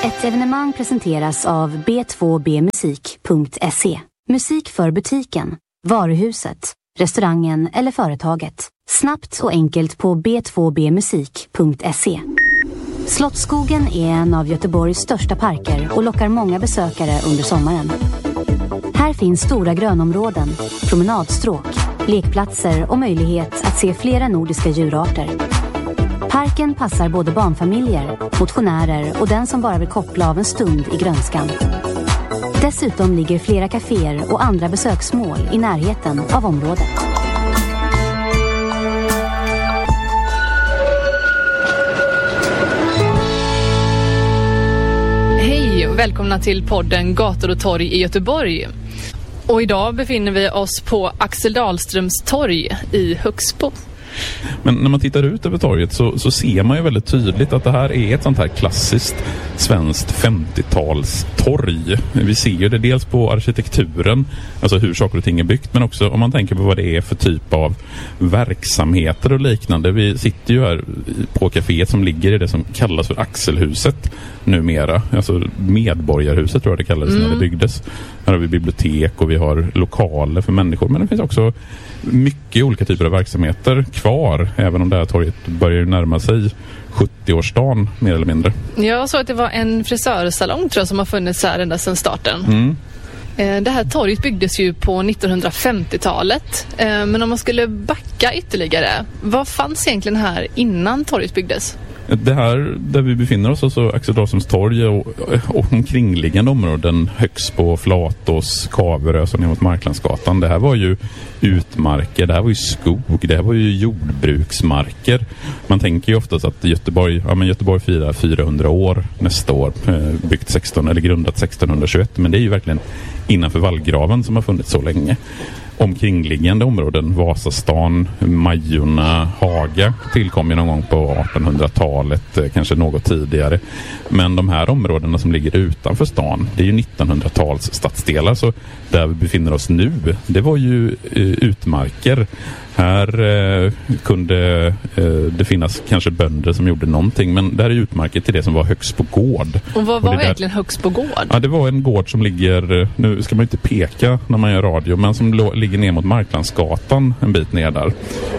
Ett evenemang presenteras av b2bmusik.se. Musik för butiken, varuhuset, restaurangen eller företaget. Snabbt och enkelt på b2bmusik.se. Slottsskogen är en av Göteborgs största parker och lockar många besökare under sommaren. Här finns stora grönområden, promenadstråk, lekplatser och möjlighet att se flera nordiska djurarter. Parken passar både barnfamiljer, motionärer och den som bara vill koppla av en stund i grönskan. Dessutom ligger flera kaféer och andra besöksmål i närheten av området. Hej och välkomna till podden Gator och torg i Göteborg. Och idag befinner vi oss på Axel Dahlströms torg i Högsbo. Men när man tittar ut över torget så ser man ju väldigt tydligt att det här är ett sånt här klassiskt svenskt 50-tals torg. Vi ser ju det dels på arkitekturen, alltså hur saker och ting är byggt, men också om man tänker på vad det är för typ av verksamheter och liknande. Vi sitter ju här på kaféet som ligger i det som kallas för Axelhuset numera. Alltså Medborgarhuset tror jag det kallades när det byggdes. Här har vi bibliotek och vi har lokaler för människor, men det finns också mycket olika typer av verksamheter kvar, även om det här torget börjar närma sig 70-årsdagen mer eller mindre. Jag såg att det var en frisörsalong tror jag som har funnits här ända sedan starten. Det här torget byggdes ju på 1950-talet, men om man skulle backa ytterligare, vad fanns egentligen här innan torget byggdes? Det här där vi befinner oss, alltså Axel Dahlströms torg och omkringliggande områden, Högsbo, Flatås, Kaverö och ner mot Marklandsgatan. Det här var ju utmarker, det här var ju skog, det här var ju jordbruksmarker. Man tänker ju oftast att Göteborg firar 400 år nästa år, grundat 1621, men det är ju verkligen innanför vallgraven som har funnits så länge. Omkringliggande områden, Vasastan, Majorna, Haga tillkom ju någon gång på 1800-talet, kanske något tidigare. Men de här områdena som ligger utanför stan, det är ju 1900-tals stadsdelar, så där vi befinner oss nu, det var ju utmarker. Här kunde det finnas kanske bönder som gjorde någonting, men det här är utmarker till det som var Högsbo gård. Och vad var egentligen Högsbo gård? Ja, det var en gård som ligger, nu ska man inte peka när man gör radio, men som ligger ner mot Marklandsgatan en bit ner där.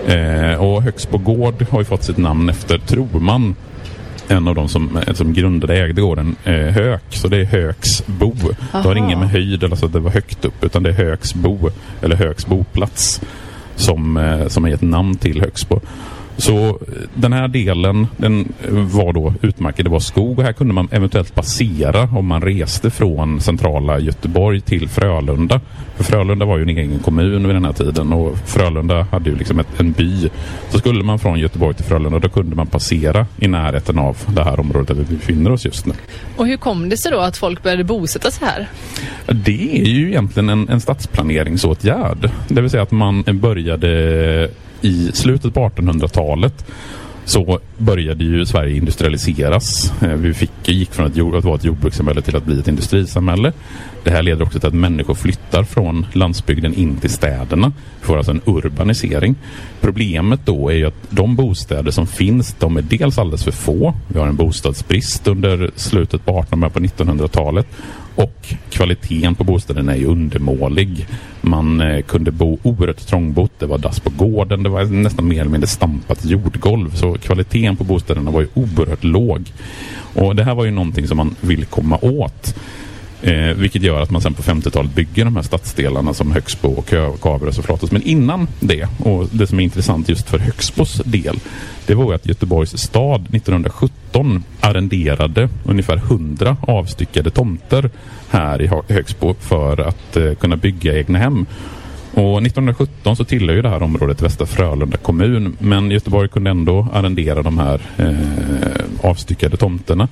Och Högsbo gård har ju fått sitt namn efter Troman, en av de som grundade ägde gården, Höök, så det är Högsbo. Det har ingen med höjd eller så att det var högt upp, utan det är Högsbo eller Högsboplats som har gett namn till Högsbo. Så den här delen, den var då utmarker, det var skog, och här kunde man eventuellt passera om man reste från centrala Göteborg till Frölunda. För Frölunda var ju en egen kommun vid den här tiden, och Frölunda hade ju liksom en by. Så skulle man från Göteborg till Frölunda, då kunde man passera i närheten av det här området där vi befinner oss just nu. Och hur kom det sig då att folk började bosätta sig här? Det är ju egentligen en stadsplaneringsåtgärd. Det vill säga att man började i slutet på 1800-talet, så började ju Sverige industrialiseras. Vi gick från att vara ett jordbrukssamhälle till att bli ett industrisamhälle. Det här leder också till att människor flyttar från landsbygden in till städerna. Vi får alltså en urbanisering. Problemet då är ju att de bostäder som finns, de är dels alldeles för få. Vi har en bostadsbrist under slutet på 1800- på 1900-talet. Och kvaliteten på bostäderna är ju undermålig. Man kunde bo oerhört trångbott, det var dass på gården, det var nästan mer eller mindre stampat jordgolv. Så kvaliteten på bostäderna var ju oerhört låg. Och det här var ju någonting som man vill komma åt. Vilket gör att man sen på 50-talet bygger de här stadsdelarna som Högsbo och Kaverö och Flatås. Men innan det, och det som är intressant just för Högsbos del, det var att Göteborgs stad 1917 arrenderade ungefär 100 avstyckade tomter här i Högsbo för att kunna bygga egna hem. Och 1917 så tillhör ju det här området Västra Frölunda kommun, men Göteborg kunde ändå arrendera de här avstyckade tomterna.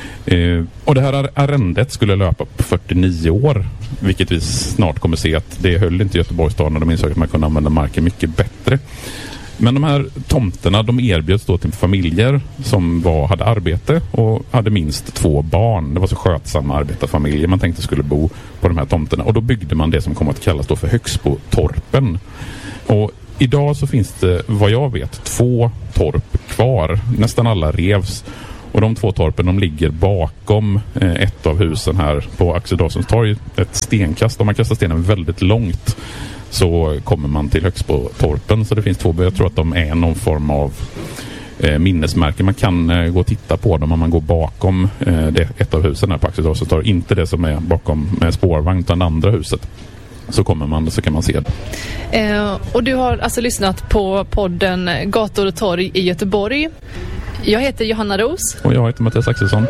Och det här arrendet skulle löpa på 49 år, vilket vi snart kommer se att det höll inte Göteborgs stad när de insåg att man kunde använda marken mycket bättre. Men de här tomterna, de erbjöds då till familjer som hade arbete och hade minst 2 barn. Det var så skötsamma arbetarfamiljer man tänkte skulle bo på de här tomterna. Och då byggde man det som kommer att kallas då för Högsbotorpen. Och idag så finns det, vad jag vet, 2 torp kvar. Nästan alla revs. Och de 2 torpen, de ligger bakom ett av husen här på Axel Dawsons torg. Ett stenkast, om man kastar stenen väldigt långt så kommer man till Högsbotorpen. Så det finns 2, jag tror att de är någon form av minnesmärken. Man kan gå och titta på dem om man går bakom ett av husen här på Axel Dawsons torg. Inte det som är bakom spårvagn utan det andra huset. Så kommer man, så kan man se det. Och du har alltså lyssnat på podden Gator och torg i Göteborg. Jag heter Johanna Ros. Och jag heter Mattias Axelsson.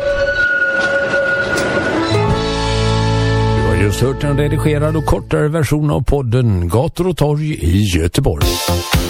Du har just hört en redigerad och kortare version av podden Gator och torg i Göteborg.